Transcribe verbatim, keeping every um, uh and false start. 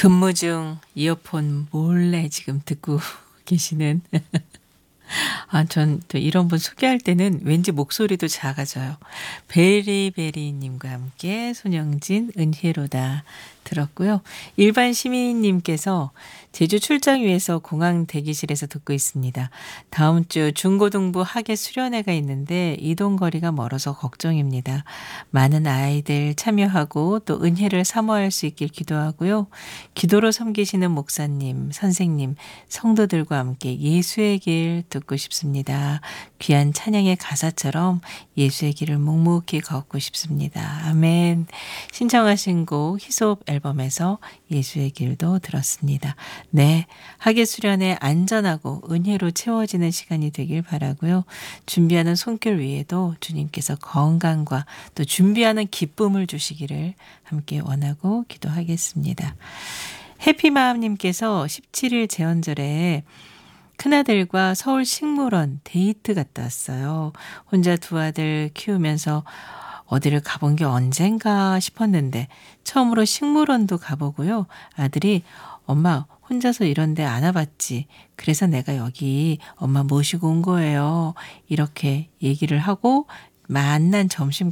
근무 중 이어폰 몰래 지금 듣고 계시는 아 전 또 이런 분 소개할 때는 왠지 목소리도 작아져요. 베리베리 님과 함께 손영진 은혜로다 들었고요. 일반 시민님께서 제주 출장 위해서 공항 대기실에서 듣고 있습니다. 다음 주 중고등부 학예 수련회가 있는데 이동 거리가 멀어서 걱정입니다. 많은 아이들 참여하고 또 은혜를 사모할 수 있길 기도하고요. 기도로 섬기시는 목사님, 선생님, 성도들과 함께 예수의 길 듣고 싶습니다. 귀한 찬양의 가사처럼 예수의 길을 묵묵히 걷고 싶습니다. 아멘. 신청하신 곡 히솝 앨범에서 예수의 길도 들었습니다. 네, 학예 수련회 안전하고 은혜로 채워지는 시간이 되길 바라고요. 준비하는 손길 위에도 주님께서 건강과 또 준비하는 기쁨을 주시기를 함께 원하고 기도하겠습니다. 해피마음님께서 십칠 일 제헌절에 큰아들과 서울 식물원 데이트 갔다 왔어요. 혼자 두 아들 키우면서 어디를 가본 게 언젠가 싶었는데 처음으로 식물원도 가보고요. 아들이 엄마 혼자서 이런 데 안 와봤지. 그래서 내가 여기 엄마 모시고 온 거예요. 이렇게 얘기를 하고 만난 점심